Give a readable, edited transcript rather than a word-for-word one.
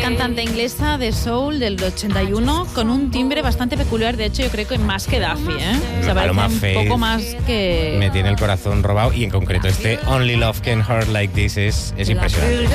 cantante inglesa de soul del 81 con un timbre bastante peculiar. De hecho, yo creo que más que Duffy, Se parece un poco más que... Me tiene el corazón robado y en concreto este Only Love Can Hurt Like This es impresionante.